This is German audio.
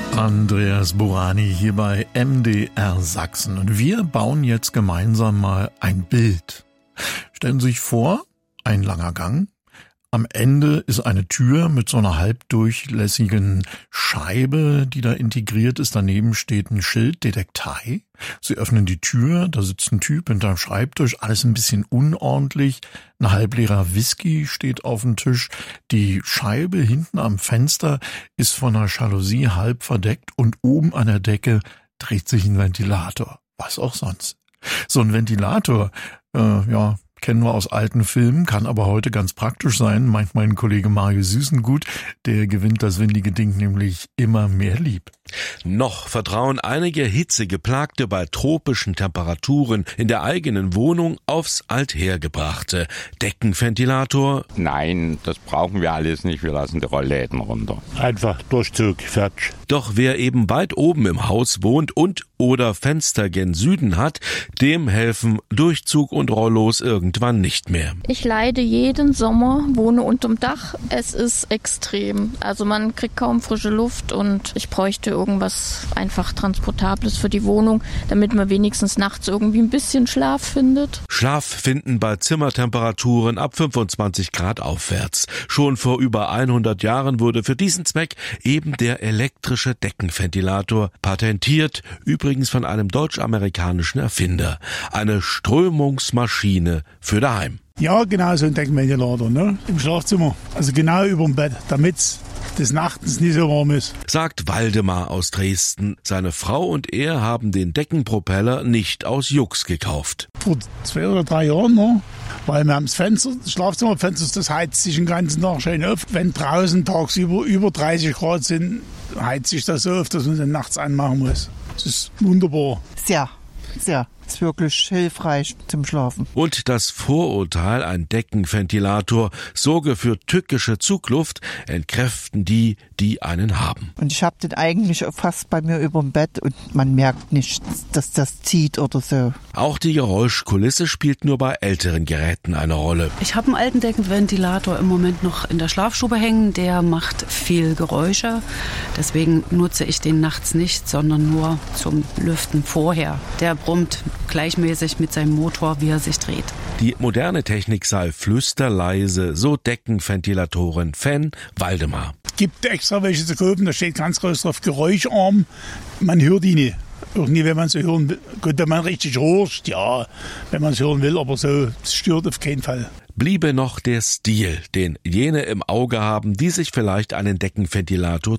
Andreas Burani hier bei MDR Sachsen. Und wir bauen jetzt gemeinsam mal ein Bild. Stellen Sie sich vor, ein langer Gang. Am Ende ist eine Tür mit so einer halbdurchlässigen Scheibe, die da integriert ist. Daneben steht ein Schild, Detektei. Sie öffnen die Tür, da sitzt ein Typ hinterm Schreibtisch, alles ein bisschen unordentlich. Ein halbleerer Whisky steht auf dem Tisch. Die Scheibe hinten am Fenster ist von einer Jalousie halb verdeckt und oben an der Decke dreht sich ein Ventilator. Was auch sonst. So ein Ventilator, kennen wir aus alten Filmen, kann aber heute ganz praktisch sein, meint mein Kollege Mario Süßengut. Der gewinnt das windige Ding nämlich immer mehr lieb. Noch vertrauen einige Hitzegeplagte bei tropischen Temperaturen in der eigenen Wohnung aufs Althergebrachte. Deckenventilator? Nein, das brauchen wir alles nicht, wir lassen die Rollläden runter. Einfach Durchzug, fertig. Doch wer eben weit oben im Haus wohnt und oder Fenster gen Süden hat, dem helfen Durchzug und Rollos irgendwann nicht mehr. Ich leide jeden Sommer, wohne unterm Dach. Es ist extrem. Also man kriegt kaum frische Luft und ich bräuchte irgendwas einfach Transportables für die Wohnung, damit man wenigstens nachts irgendwie ein bisschen Schlaf findet. Schlaf finden bei Zimmertemperaturen ab 25 Grad aufwärts. Schon vor über 100 Jahren wurde für diesen Zweck eben der elektrische Deckenventilator patentiert, übrigens von einem deutsch-amerikanischen Erfinder. Eine Strömungsmaschine für daheim. Ja, genau so ein Deckenventilator, ne? Im Schlafzimmer. Also genau über dem Bett, damit des Nachtens nicht so warm ist. Sagt Waldemar aus Dresden. Seine Frau und er haben den Deckenpropeller nicht aus Jux gekauft. Vor 2 oder 3 Jahren, ne? Weil wir haben das Fenster, das Schlafzimmerfenster, das heizt sich den ganzen Tag schön auf. Wenn draußen tagsüber über 30 Grad sind, heizt sich das so auf, dass man dann nachts anmachen muss. Das ist wunderbar. Sehr. Das ist wirklich hilfreich zum Schlafen. Und das Vorurteil, ein Deckenventilator sorge für tückische Zugluft, entkräften die einen haben. Und ich habe den eigentlich fast bei mir über dem Bett und man merkt nicht, dass das zieht oder so. Auch die Geräuschkulisse spielt nur bei älteren Geräten eine Rolle. Ich habe einen alten Deckenventilator im Moment noch in der Schlafstube hängen. Der macht viel Geräusche. Deswegen nutze ich den nachts nicht, sondern nur zum Lüften vorher. Der brummt gleichmäßig mit seinem Motor, wie er sich dreht. Die moderne Technik sei flüsterleise, so Deckenventilatoren-Fan Waldemar. Gibt extra welche zu kaufen, da steht ganz groß drauf, geräuscharm. Man hört die nicht. Irgendwie, wenn man sie hören will. Gut, wenn man richtig horcht, ja, wenn man es hören will, aber so, es stört auf keinen Fall. Bliebe noch der Stil, den jene im Auge haben, die sich vielleicht einen Deckenventilator